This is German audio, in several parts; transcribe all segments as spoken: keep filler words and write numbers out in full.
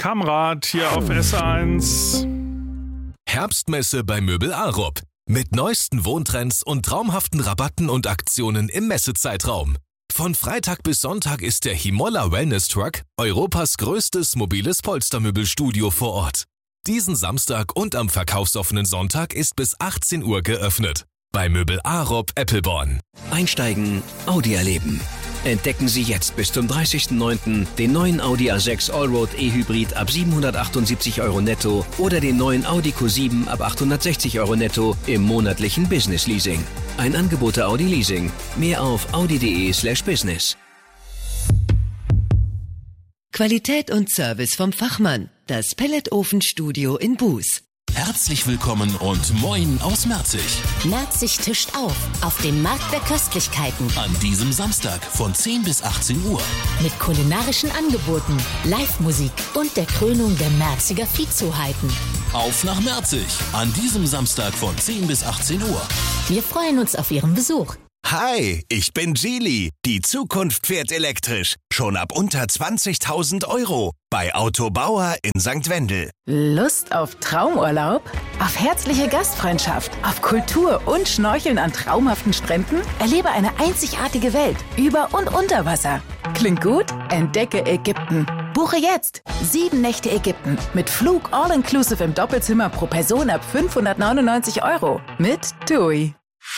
Kamrat hier auf S eins. Herbstmesse bei Möbel Arup. Mit neuesten Wohntrends und traumhaften Rabatten und Aktionen im Messezeitraum. Von Freitag bis Sonntag ist der Himolla Wellness Truck Europas größtes mobiles Polstermöbelstudio vor Ort. Diesen Samstag und am verkaufsoffenen Sonntag ist bis achtzehn Uhr geöffnet. Bei Möbel Arup Eppelborn. Einsteigen, Audi erleben. Entdecken Sie jetzt bis zum dreißigsten neunten den neuen Audi A sechs Allroad E-Hybrid ab siebenhundertachtundsiebzig Euro netto oder den neuen Audi Q sieben ab achthundertsechzig Euro netto im monatlichen Business Leasing. Ein Angebot der Audi Leasing. Mehr auf audi.de slash business. Qualität und Service vom Fachmann. Das Pelletofen-Studio in Buß. Herzlich willkommen und moin aus Merzig. Merzig tischt auf, auf dem Markt der Köstlichkeiten. An diesem Samstag von zehn bis achtzehn Uhr. Mit kulinarischen Angeboten, Live-Musik und der Krönung der Merziger Viehzuheiten. Auf nach Merzig. An diesem Samstag von zehn bis achtzehn Uhr. Wir freuen uns auf Ihren Besuch. Hi, ich bin Geely. Die Zukunft fährt elektrisch. Schon ab unter zwanzigtausend Euro. Bei Autobauer in Sankt Wendel. Lust auf Traumurlaub? Auf herzliche Gastfreundschaft? Auf Kultur und Schnorcheln an traumhaften Stränden? Erlebe eine einzigartige Welt über und unter Wasser. Klingt gut? Entdecke Ägypten. Buche jetzt sieben Nächte Ägypten mit Flug all-inclusive im Doppelzimmer pro Person ab fünfhundertneunundneunzig Euro. Mit TUI.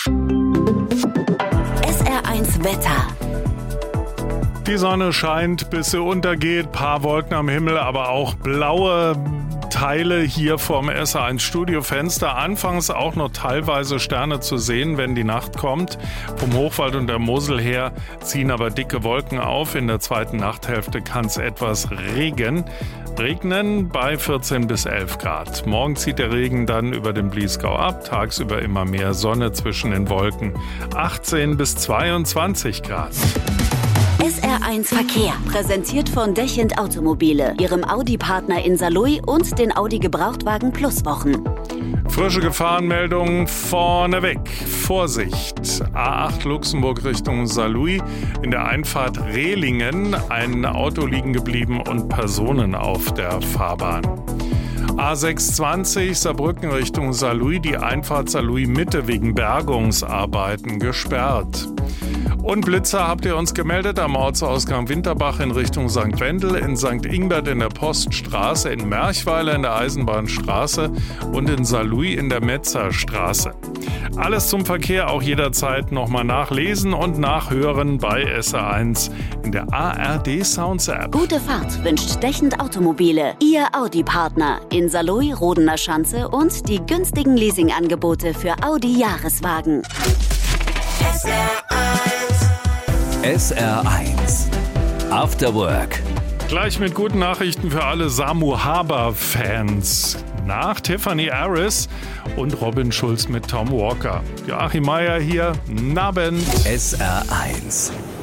S R eins Wetter. Die Sonne scheint, bis sie untergeht. Paar Wolken am Himmel, aber auch blaue Teile hier vorm S R eins Studiofenster. Anfangs auch noch teilweise Sterne zu sehen, wenn die Nacht kommt. Vom Hochwald und der Mosel her ziehen aber dicke Wolken auf. In der zweiten Nachthälfte kann es etwas Regen. Regnen bei vierzehn bis elf Grad. Morgen zieht der Regen dann über den Bliesgau ab. Tagsüber immer mehr Sonne zwischen den Wolken. achtzehn bis zweiundzwanzig Grad. S R eins Verkehr, präsentiert von Dechend Automobile, Ihrem Audi-Partner in Saarlouis und den Audi Gebrauchtwagen Plus Wochen. Frische Gefahrenmeldungen vorneweg. Vorsicht! A acht Luxemburg Richtung Saarlouis. In der Einfahrt Rehlingen ein Auto liegen geblieben und Personen auf der Fahrbahn. A sechshundertzwanzig Saarbrücken Richtung Saarlouis. Die Einfahrt Saarlouis Mitte wegen Bergungsarbeiten gesperrt. Und Blitzer habt ihr uns gemeldet am Ortsausgang Winterbach in Richtung Sankt Wendel, in Sankt Ingbert in der Poststraße, in Merchweiler in der Eisenbahnstraße und in Saarlouis in der Metzerstraße. Alles zum Verkehr auch jederzeit nochmal nachlesen und nachhören bei S R eins in der A R D Sounds App. Gute Fahrt wünscht Dechend Automobile, Ihr Audi-Partner in Saarlouis, Rodener Schanze und die günstigen Leasingangebote für Audi-Jahreswagen. S R eins. S R eins. After Work. Gleich mit guten Nachrichten für alle Samu Haber-Fans. Nach Tiffany Harris und Robin Schulz mit Tom Walker. Joachim Meier hier. Nabend. S R eins.